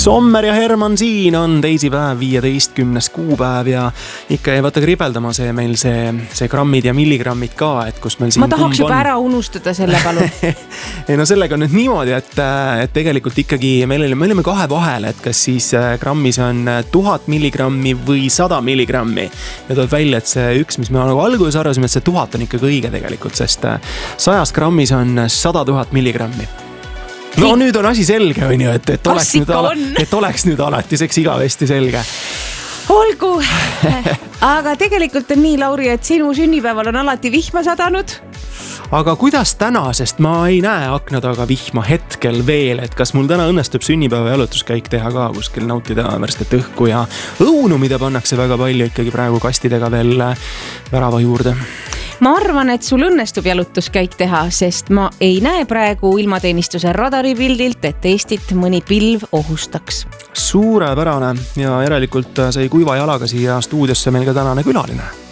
Sommer ja Herman siin on teisipäev, 15. kuupäev ja ikka ei võta kribeldama meil see grammid ja milligrammid ka, et kus meil siin ma tahaks juba ära unustada selle palun. Ei no sellega on nüüd niimoodi, et tegelikult ikkagi me olime kahe vahel, et kas siis grammis on 1000 milligrammi või 100 milligrammi. Ja tuleb välja, et see üks, mis me alguses arvasime, et see 1000 on ikkagi õige tegelikult, sest 100 grammis on 100 000 milligrammi. No nüüd on asi selge, on ju, et oleks nüüd alatiseks igavesti selge. Olgu, aga tegelikult on nii, Lauri, et sinu sünnipäeval on alati vihma sadanud. Aga kuidas täna, sest ma ei näe akna taga vihma hetkel veel, et kas mul täna õnnestub sünnipäeva jalutuskäik teha ka kuskil nautida värsket õhku ja õunu, mida pannakse väga palju ikkagi praegu kastidega veel värava juurde. Ma arvan, et sul õnnestub jalutuskäik teha, sest ma ei näe praegu ilmateenistuse radaripildilt, et Eestit mõni pilv ohustaks. Suurepärane ja järelikult sai kuiva jalaga siia stuudiosse meil ka tänane külaline.